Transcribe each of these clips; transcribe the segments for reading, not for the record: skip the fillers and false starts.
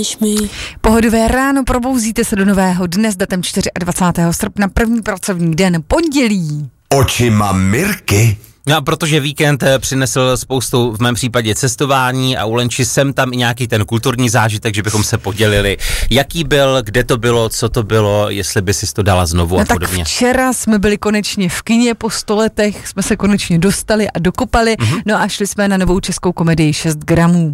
Pohodové ráno, probouzíte se do nového dne s datem 24. srpna, první pracovní den, pondělí. Očima Mirky. No a protože víkend přinesl spoustu, v mém případě, cestování a u Lenči sem tam i nějaký ten kulturní zážitek, že bychom se podělili, jaký byl, kde to bylo, co to bylo, jestli by si to dala znovu a podobně. Tak včera jsme byli konečně v kině, po 100 letech jsme se konečně dostali a dokopali, no a šli jsme na novou českou komedii 6 gramů.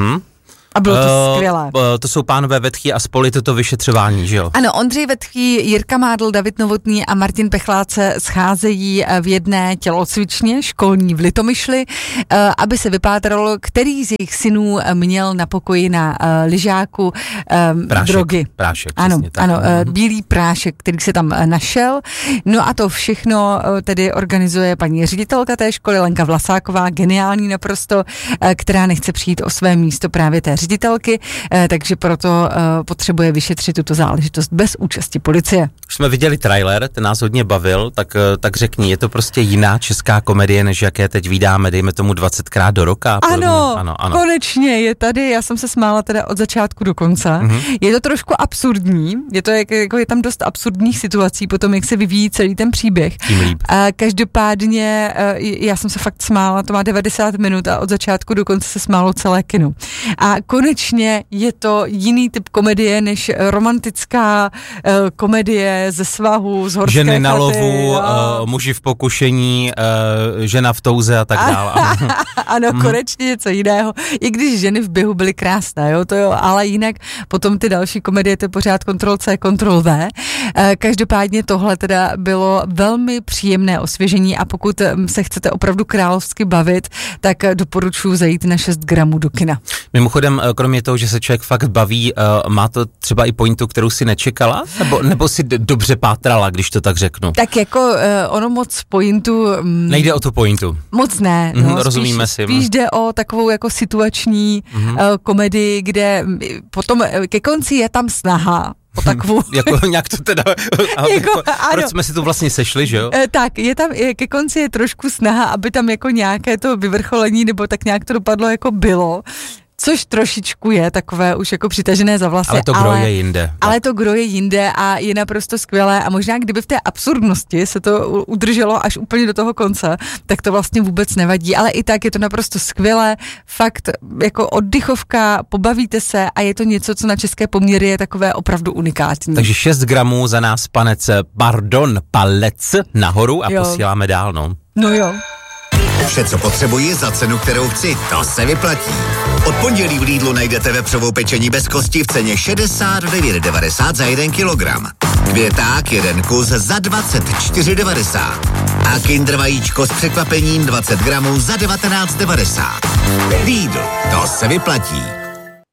A bylo to skvělé. To jsou pánové Vetchý a spoli toto vyšetřování, že jo? Ano, Ondřej Vetchý, Jirka Mádl, David Novotný a Martin Pechlác se scházejí v jedné tělocvičně školní v Litomyšli, aby se vypátralo, který z jejich synů měl na pokoji na lyžáku drogy. Prášek, ano, tak. ano, bílý prášek, který se tam našel. No a to všechno tedy organizuje paní ředitelka té školy, Lenka Vlasáková, geniální naprosto, která nechce přijít o své místo právě té ředitelky, takže proto potřebuje vyšetřit tuto záležitost bez účasti policie. Už jsme viděli trailer, ten nás hodně bavil, tak řekni, je to prostě jiná česká komedie, než jaké teď vídáme, dejme tomu 20krát do roka? Ano, konečně je tady, já jsem se smála teda od začátku do konce. Je to trošku absurdní, je tam dost absurdních situací potom, jak se vyvíjí celý ten příběh. Tím líp. Každopádně já jsem se fakt smála, to má 90 minut a od začátku do konce se smálo celé kino. A konečně je to jiný typ komedie, než romantická komedie ze svahu, z horské ženy na chaty, lovu, muži v pokušení, žena v touze a tak dále. Ano, konečně něco jiného. I když ženy v běhu byly krásné, jo, to jo, ale jinak potom ty další komedie, to je pořád Ctrl+C, Ctrl+V. Každopádně tohle teda bylo velmi příjemné osvěžení a pokud se chcete opravdu královsky bavit, tak doporučuji zajít na 6 gramů do kina. Mimochodem, kromě toho, že se člověk fakt baví, má to třeba i pointu, kterou si nečekala? Nebo si dobře pátrala, když to tak řeknu? Tak jako ono moc pointu... Nejde o tu pointu. Moc ne. Rozumíme si. Spíš jde o takovou jako situační komedii, kde potom ke konci je tam snaha o takovou... jako nějak to teda... proč jsme si tu vlastně sešli, že jo? Tak, ke konci je trošku snaha, aby tam jako nějaké to vyvrcholení, nebo tak nějak to dopadlo jako bylo. Což trošičku je takové už jako přitažené za vlasy. Ale to gro je jinde. Ale to gro je jinde a je naprosto skvělé a možná kdyby v té absurdnosti se to udrželo až úplně do toho konce, tak to vlastně vůbec nevadí, ale i tak je to naprosto skvělé, fakt jako oddychovka, pobavíte se a je to něco, co na české poměry je takové opravdu unikátní. Takže 6 gramů za nás palec nahoru a posíláme dál, no. No jo. Vše, co potřebuji za cenu, kterou chci, to se vyplatí. Od pondělí v Lidlu najdete vepřovou pečení bez kosti v ceně 69,90 za 1 kilogram. Květák 1 kus za 24,90. A Kinder vajíčko s překvapením 20 gramů za 19,90. Lidl, to se vyplatí.